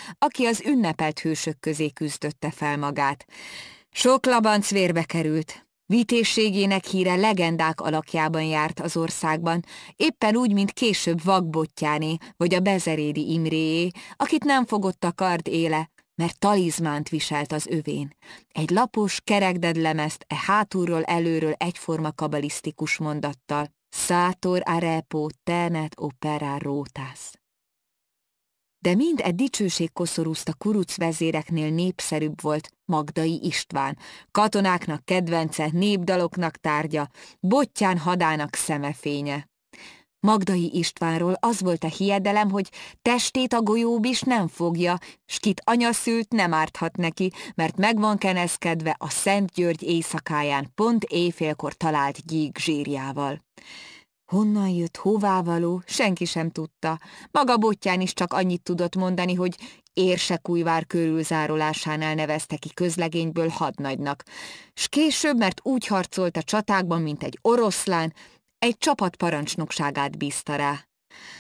aki az ünnepelt hősök közé küzdötte fel magát. Sok labanc vérbe került. Vitézségének híre legendák alakjában járt az országban, éppen úgy, mint később Vakbottyáné vagy a Bezerédi Imréé, akit nem fogott a kard éle, mert talizmánt viselt az övén. Egy lapos, kerekdedlemezt hátulról előről egyforma kabalisztikus mondattal. Szátor arepo tenet opera rotász. De mind egy dicsőségkoszorúzta kuruc vezéreknél népszerűbb volt Magdai István, katonáknak kedvence, népdaloknak tárgya, Bottyán hadának szemefénye. Magdai Istvánról az volt a hiedelem, hogy testét a golyóbis nem fogja, s kit anya szült, nem árthat neki, mert meg van kenezkedve a Szent György éjszakáján pont éjfélkor talált gyík zsírjával. Honnan jött, hová való, senki sem tudta. Maga Bottyán is csak annyit tudott mondani, hogy Érsekújvár körülzárolásánál nevezte ki közlegényből hadnagynak, s később, mert úgy harcolt a csatákban, mint egy oroszlán, egy csapat parancsnokságát bízta rá.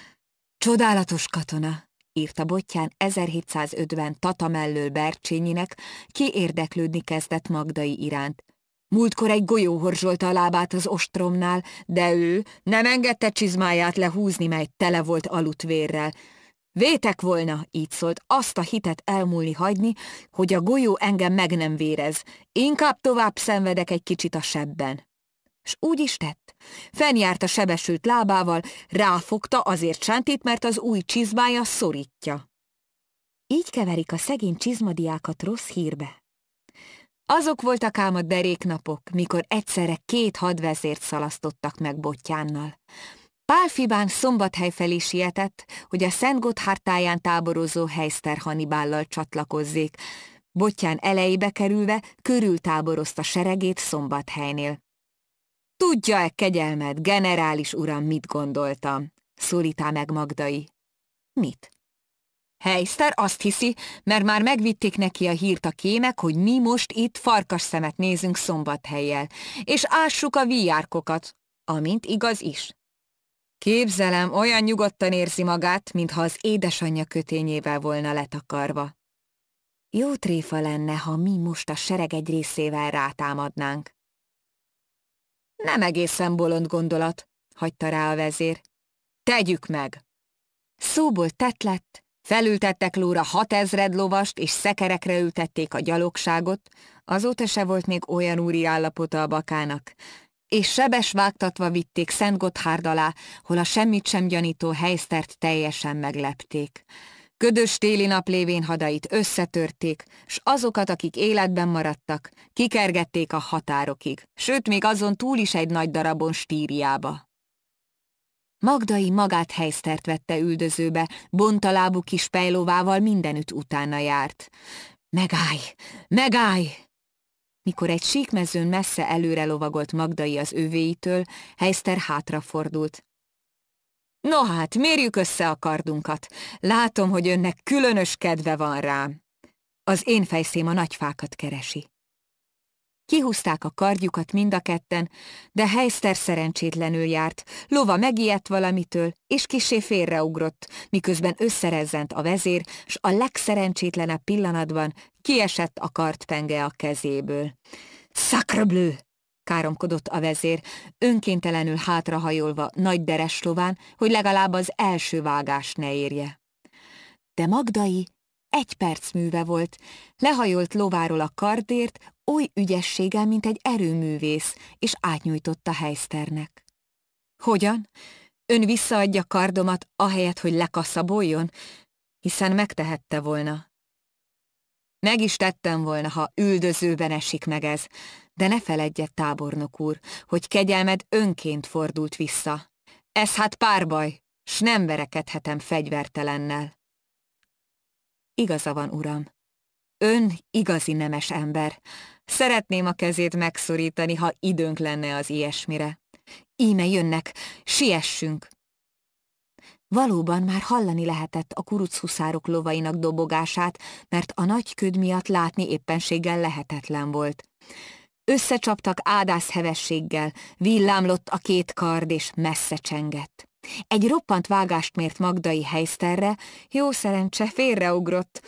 Csodálatos katona, írta Bottyán 1705-ben Tata mellől Bercsényinek, ki érdeklődni kezdett Magdai iránt. Múltkor egy golyó horzsolta a lábát az ostromnál, de ő nem engedte csizmáját lehúzni, mely tele volt alutvérrel. Vétek volna, így szólt, azt a hitet elmúlni hagyni, hogy a golyó engem meg nem vérez, inkább tovább szenvedek egy kicsit a sebben. S úgy is tett. Fennjárt a sebesült lábával, ráfogta azért sántít, mert az új csizmája szorítja. Így keverik a szegény csizmadiákat rossz hírbe. Azok voltak ám a derék napok, mikor egyszerre 2 hadvezért szalasztottak meg Bottyánnal. Pál Fibán Szombathely felé sietett, hogy a Szent Gotthárd táján táborozó Heiszter Hannibállal csatlakozzék. Bottyán elejébe kerülve körültáborozta seregét Szombathelynél. Tudja-e, kegyelmed, generális uram, mit gondoltam? Szólítá meg Magdai. Mit? Heiszter azt hiszi, mert már megvitték neki a hírt a kémek, hogy mi most itt farkasszemet nézünk Szombathellyel, és ássuk a víjárkokat, amint igaz is. Képzelem, olyan nyugodtan érzi magát, mintha az édesanyja kötényével volna letakarva. Jó tréfa lenne, ha mi most a sereg egy részével rátámadnánk. Nem egészen bolond gondolat, hagyta rá a vezér. Tegyük meg! Szóból tett lett, felültettek lóra 6000 lovast, és szekerekre ültették a gyalogságot, azóta se volt még olyan úri állapota a bakának, és sebes vágtatva vitték Szent Gotthárd alá, hol a semmit sem gyanító Heisztert teljesen meglepték. Ködös téli nap lévén hadait összetörték, s azokat, akik életben maradtak, kikergették a határokig, sőt, még azon túl is egy nagy darabon Stíriába. Magdai magát Heisztert vette üldözőbe, bontalábú kis pejlovával mindenütt utána járt. Megállj! Megállj! Mikor egy síkmezőn messze előre lovagolt Magdai az övéitől, Heiszter hátrafordult. No hát, mérjük össze a kardunkat. Látom, hogy önnek különös kedve van rám. Az én fejszém a nagyfákat keresi. Kihúzták a kardjukat mind a ketten, de Heiszter szerencsétlenül járt, lova megijedt valamitől, és kissé félreugrott, miközben összerezzent a vezér, s a legszerencsétlenebb pillanatban kiesett a kardpenge a kezéből. Sacre bleu! Káromkodott a vezér, önkéntelenül hátrahajolva nagy deres lován, hogy legalább az első vágást ne érje. De Magdai 1 perc műve volt, lehajolt lováról a kardért, oly ügyességgel, mint egy erőművész, és átnyújtotta Heiszternek. Hogyan? Ön visszaadja kardomat, ahelyett, hogy lekaszaboljon? Hiszen megtehette volna. Meg is tettem volna, ha üldözőben esik meg ez, de ne feledje, tábornok úr, hogy kegyelmed önként fordult vissza. Ez hát párbaj, s nem verekedhetem fegyvertelennel. Igaza van, uram. Ön igazi nemes ember. Szeretném a kezét megszorítani, ha időnk lenne az ilyesmire. Íme jönnek, siessünk! Valóban már hallani lehetett a kuruchuszárok lovainak dobogását, mert a nagy köd miatt látni éppenséggel lehetetlen volt. Összecsaptak ádászhevességgel, villámlott a 2 kard és messze csengett. Egy roppant vágást mért Magdai Heiszterre, jó szerencse félreugrott,